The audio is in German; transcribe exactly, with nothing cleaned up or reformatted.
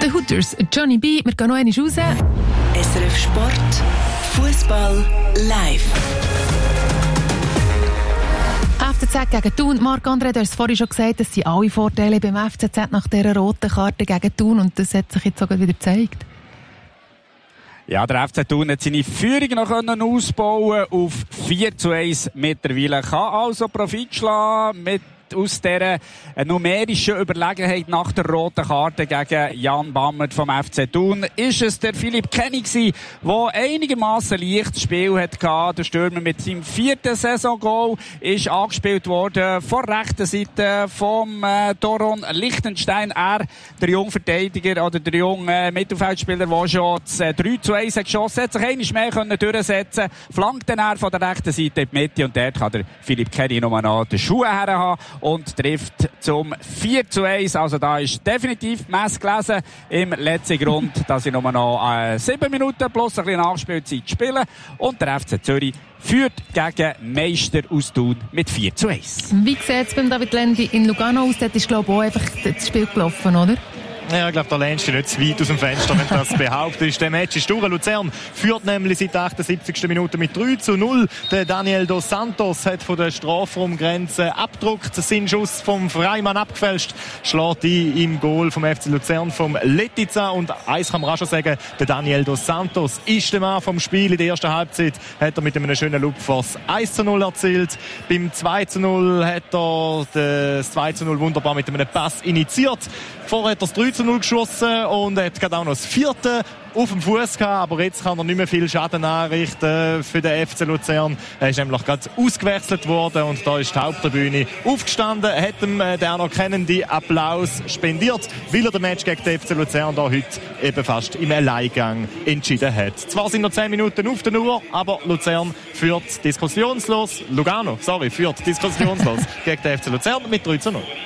The Hooters, Johnny B. Wir gehen noch einmal raus. S R F Sport, Fußball live. F C Z gegen Thun. Marc-André, du hast es vorhin schon gesagt, es sind alle Vorteile beim F C Z nach dieser roten Karte gegen Thun und das hat sich jetzt sogar wieder gezeigt. Ja, der F C Thun hat seine Führung noch ausbauen auf vier zu eins mittlerweile. Kann also Profit schlagen mit aus dieser numerischen Überlegenheit nach der roten Karte gegen Jan Bammert vom F C Thun. Ist es der Philipp Kenny gewesen, der einigermaßen leichtes Spiel hatte. Der Stürmer mit seinem vierten Saisongoal ist angespielt worden von rechter Seite vom äh, Doron Lichtenstein. Er, der junge Verteidiger oder der junge Mittelfeldspieler, der schon das äh, drei zu eins hat geschossen hat, sich einmal mehr können durchsetzen, flankt dann er von der rechten Seite in die Mitte und dort kann der Philipp Kenny nochmal noch den Schuh herhaben und trifft zum vier zu eins. Also da ist definitiv Mess gelesen im letzten Grund, dass ich nur noch äh, sieben Minuten plus ein bisschen Nachspielzeit spiele. Und der F C Zürich führt gegen Meister aus Thun mit vier zu eins. Wie sieht es beim David Lendi in Lugano aus? Dort ist, glaube ich, auch einfach das Spiel gelaufen, oder? Ja, ich glaube, da lehnst du nicht zu weit aus dem Fenster, wenn du das behauptest. Der Match ist durch. Luzern führt nämlich seit der achtundsiebzigsten Minute mit drei zu null. Der Daniel dos Santos hat von der Strafraumgrenze abgedruckt, seinen Schuss vom Freimann abgefälscht, schlägt ein im Goal vom F C Luzern vom Letizia. Und eins kann man auch schon sagen, der Daniel dos Santos ist der Mann vom Spiel. In der ersten Halbzeit hat er mit einem schönen Lupfers eins zu null erzielt. Beim zwei zu null hat er das zwei zu null wunderbar mit einem Pass initiiert. Vorher hat er das drei zu null geschossen und hat gerade auch noch das vierte auf dem Fuß gehabt, aber jetzt kann er nicht mehr viel Schaden anrichten für den F C Luzern. Er ist nämlich gerade ausgewechselt worden und da ist die Haupttribüne aufgestanden, hat ihm den anerkennenden Applaus spendiert, weil er den Match gegen den F C Luzern da heute eben fast im Alleingang entschieden hat. Zwar sind noch zehn Minuten auf der Uhr, aber Luzern führt diskussionslos, Lugano, sorry, führt diskussionslos gegen den F C Luzern mit drei zu null.